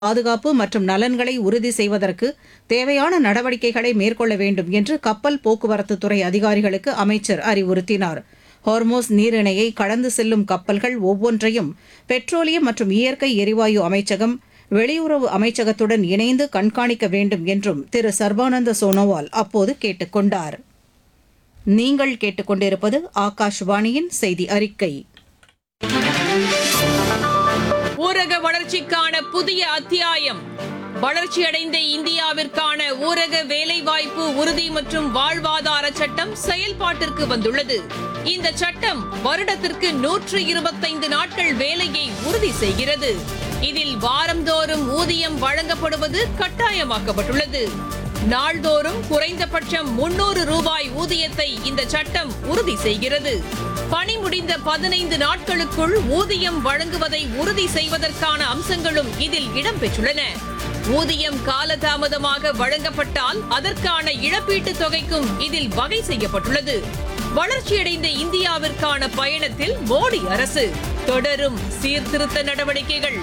பாதுகாப்பு மற்றும் நலன்களை உறுதி செய்வதற்கு தேவையான நடவடிக்கைகளை மேற்கொள்ள வேண்டும் என்று கப்பல் போக்குவரத்துத்துறை அதிகாரிகளுக்கு அமைச்சர் அறிவுறுத்தினார். ஹார்மோஸ் நீரிணையை கடந்து செல்லும் கப்பல்கள் ஒவ்வொன்றையும் பெட்ரோலியம் மற்றும் இயற்கை எரிவாயு அமைச்சகம், வெளியுறவு அமைச்சகத்துடன் இணைந்து கண்காணிக்க வேண்டும் என்றும் திரு சர்பானந்த சோனோவால் அப்போது கேட்டுக் கொண்டார். நீங்கள் கேட்டுக்கொண்டிருப்பது ஆகாஷ்வாணியின் செய்தி அறிக்கை. ஊரக வளர்ச்சிக்கான புதிய அத்தியாயம். வளர்ச்சியடைந்த இந்தியாவிற்கான ஊரக வேலைவாய்ப்பு உறுதி மற்றும் வாழ்வாதார சட்டம் செயல்பாட்டிற்கு வந்துள்ளது. இந்த சட்டம் வருடத்திற்கு 125 நாட்கள் வேலையை உறுதி செய்கிறது. இதில் வாரந்தோறும் ஊதியம் வழங்கப்படுவது கட்டாயமாக்கப்பட்டுள்ளது. நாள்தோறும் குறைந்தபட்சம் 300 ரூபாய் ஊதியத்தை இந்த சட்டம் உறுதி செய்கிறது. பணி முடிந்த 15 நாட்களுக்குள் ஊதியம் வழங்குவதை உறுதி செய்வதற்கான அம்சங்களும் இதில் இடம்பெற்றுள்ளன. ஊதியம் காலதாமதமாக வழங்கப்பட்டால் அதற்கான இழப்பீட்டுத் தொகைக்கும் இதில் வகை செய்யப்பட்டுள்ளது. வளர்ச்சியடைந்த இந்தியாவிற்கான பயணத்தில் மோடி அரசு தொடரும் சீர்திருத்த நடவடிக்கைகள்.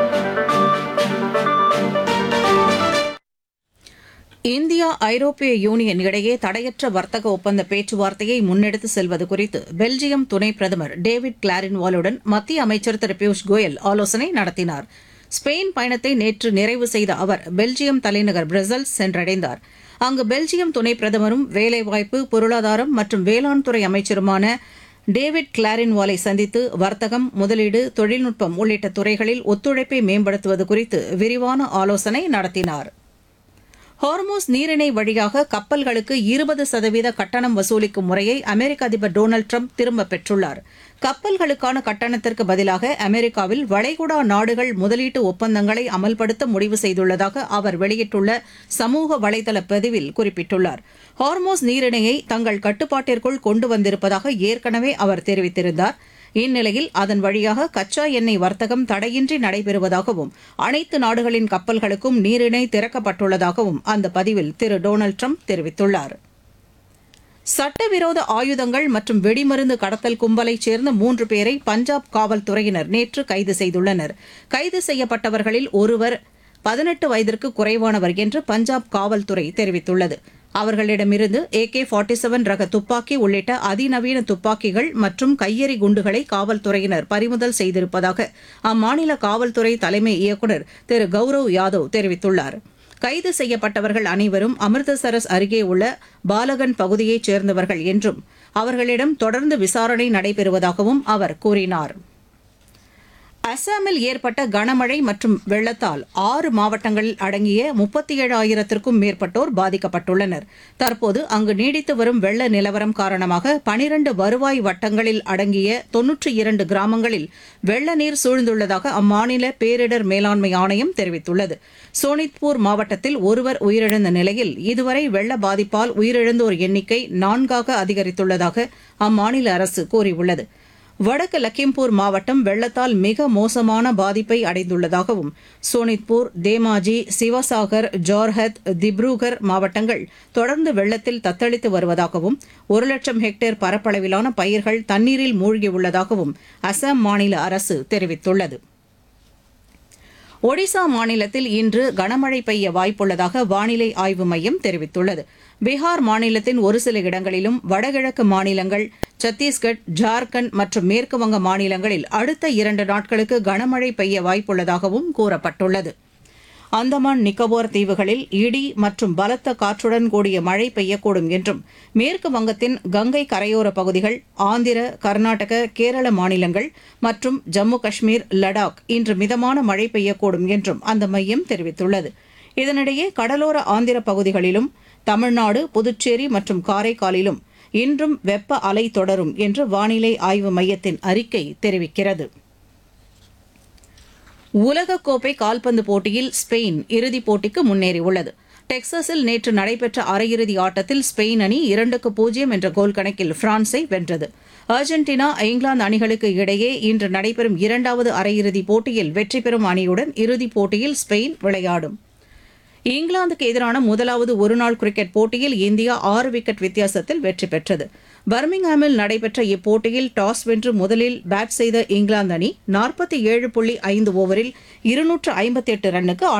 இந்தியா ஐரோப்பிய யூனியன் இடையே தடையற்ற வர்த்தக ஒப்பந்த பேச்சுவார்த்தையை முன்னெடுத்து செல்வது குறித்து பெல்ஜியம் துணை பிரதமர் டேவிட் கிளாரின்வாலுடன் மத்திய அமைச்சர் திரு பியூஷ் கோயல் ஆலோசனை நடத்தினார். ஸ்பெயின் பயணத்தை நேற்று நிறைவு செய்த அவர் பெல்ஜியம் தலைநகர் பிரசல்ஸ் சென்றடைந்தார். அங்கு பெல்ஜியம் துணை பிரதமரும் வேலைவாய்ப்பு, பொருளாதாரம் மற்றும் வேளாண் துறை அமைச்சருமான டேவிட் கிளாரின்வாலை சந்தித்து வர்த்தகம், முதலீடு, தொழில்நுட்பம் உள்ளிட்ட துறைகளில் ஒத்துழைப்பை மேம்படுத்துவது குறித்து விரிவான ஆலோசனை நடத்தினார். ஹார்மோஸ் நீரிணை வழியாக கப்பல்களுக்கு 20% கட்டணம் வசூலிக்கும் முறையை அமெரிக்க அதிபர் டொனால்டு டிரம்ப் திரும்பப் பெற்றுள்ளார். கப்பல்களுக்கான கட்டணத்திற்கு பதிலாக அமெரிக்காவில் வளைகுடா நாடுகள் முதலீட்டு ஒப்பந்தங்களை அமல்படுத்த முடிவு செய்துள்ளதாக அவர் வெளியிட்டுள்ள சமூக வலைதள பதிவில் குறிப்பிட்டுள்ளார். ஹார்மோஸ் நீரிணையை தங்கள் கட்டுப்பாட்டிற்குள் கொண்டு வந்திருப்பதாக ஏற்கனவே அவர் தெரிவித்திருந்தார். இந்நிலையில் அதன் வழியாக கச்சா எண்ணெய் வர்த்தகம் தடையின்றி நடைபெறுவதாகவும் அனைத்து நாடுகளின் கப்பல்களுக்கும் நீரிணை திறக்கப்பட்டுள்ளதாகவும் அந்த பதிவில் திரு டொனால்டு டிரம்ப் தெரிவித்துள்ளார். சட்டவிரோத ஆயுதங்கள் மற்றும் வெடிமருந்து கடத்தல் கும்பலைச் சேர்ந்த 3 பேரை பஞ்சாப் காவல்துறையினர் நேற்று கைது செய்துள்ளனர். கைது செய்யப்பட்டவர்களில் ஒருவர் 18 வயதிற்கு குறைவானவர் என்று பஞ்சாப் காவல்துறை தெரிவித்துள்ளது. அவர்களிடமிருந்து AK-47 ரக துப்பாக்கி உள்ளிட்ட அதிநவீன துப்பாக்கிகள் மற்றும் கையெறி குண்டுகளை காவல்துறையினர் பறிமுதல் செய்திருப்பதாக அம்மாநில காவல்துறை தலைமை இயக்குநர் திரு கௌரவ் யாதவ் தெரிவித்துள்ளார். கைது செய்யப்பட்டவர்கள் அனைவரும் அமிர்தசரஸ் அருகே உள்ள பாலகன் பகுதியைச் சேர்ந்தவர்கள் என்றும் அவர்களிடம் தொடர்ந்து விசாரணை நடைபெறுவதாகவும் அவர் கூறினார். அசாமில் ஏற்பட்ட கனமழை மற்றும் வெள்ளத்தால் 6 மாவட்டங்களில் அடங்கிய 37,000த்திற்கும் மேற்பட்டோர் பாதிக்கப்பட்டுள்ளனர். தற்போது அங்கு நீடித்து வரும் வெள்ள நிலவரம் காரணமாக 12 வருவாய் வட்டங்களில் அடங்கிய 92 கிராமங்களில் வெள்ள நீர் சூழ்ந்துள்ளதாக அம்மாநில பேரிடர் மேலாண்மை ஆணையம் தெரிவித்துள்ளது. சோனித்பூர் மாவட்டத்தில் ஒருவர் உயிரிழந்த நிலையில் இதுவரை வெள்ள பாதிப்பால் உயிரிழந்தோர் எண்ணிக்கை 4ஆக அதிகரித்துள்ளதாக அம்மாநில அரசு கூறியுள்ளது. வடக்கு லக்கிம்பூர் மாவட்டம் வெள்ளத்தால் மிக மோசமான பாதிப்பை அடைந்துள்ளதாகவும் சோனித்பூர், தேமாஜி, சிவசாகர், ஜோர்ஹத், திப்ருகர் மாவட்டங்கள் தொடர்ந்து வெள்ளத்தில் தத்தளித்து வருவதாகவும் 1,00,000 ஹெக்டேர் பரப்பளவிலான பயிர்கள் தண்ணீரில் மூழ்கியுள்ளதாகவும் அசாம் மாநில அரசு தெரிவித்துள்ளது. ஒடிசா மாநிலத்தில் இன்று கனமழை பெய்ய வாய்ப்புள்ளதாக வானிலை ஆய்வு மையம் தெரிவித்துள்ளது. பீகார் மாநிலத்தின் ஒரு சில இடங்களிலும், வடகிழக்கு மாநிலங்கள், சத்தீஸ்கட், ஜார்க்கண்ட் மற்றும் மேற்குவங்க மாநிலங்களில் அடுத்த 2 நாட்களுக்கு கனமழை பெய்ய வாய்ப்புள்ளதாகவும் கூறப்பட்டுள்ளது. அந்தமான் நிக்கோபார் தீவுகளில் இடி மற்றும் பலத்த காற்றுடன் கூடிய மழை பெய்யக்கூடும் என்றும் மேற்கு வங்கத்தின் கங்கை கரையோர பகுதிகள், ஆந்திர, கர்நாடக, கேரள மாநிலங்கள் மற்றும் ஜம்மு காஷ்மீர், லடாக் இன்று மிதமான மழை பெய்யக்கூடும் என்றும் அந்த மையம் தெரிவித்துள்ளது. இதனிடையே கடலோர ஆந்திர பகுதிகளிலும், தமிழ்நாடு, புதுச்சேரி மற்றும் காரைக்காலிலும் இன்றும் வெப்ப அலை தொடரும் என்று வானிலை ஆய்வு மையத்தின் அறிக்கை தெரிவிக்கிறது. உலகக்கோப்பை கால்பந்து போட்டியில் ஸ்பெயின் இறுதிப் போட்டிக்கு முன்னேறியுள்ளது. டெக்சாஸில் நேற்று நடைபெற்ற அரையிறுதி ஆட்டத்தில் ஸ்பெயின் அணி 2-0 என்ற கோல் கணக்கில் பிரான்ஸை வென்றது. அர்ஜென்டினா, இங்கிலாந்து அணிகளுக்கு இடையே இன்று நடைபெறும் 2வது அரையிறுதிப் போட்டியில் வெற்றி பெறும் அணியுடன் இறுதிப் போட்டியில் ஸ்பெயின் விளையாடும். இங்கிலாந்துக்கு எதிரான முதலாவது ஒருநாள் கிரிக்கெட் போட்டியில் இந்தியா 6 விக்கெட் வித்தியாசத்தில் வெற்றி பெற்றது. பர்மிங்ஹாமில் நடைபெற்ற இப்போட்டியில் டாஸ் வென்று முதலில் பேட் செய்த இங்கிலாந்து அணி 47.5 ஓவரில் 258 ரன்னுக்கு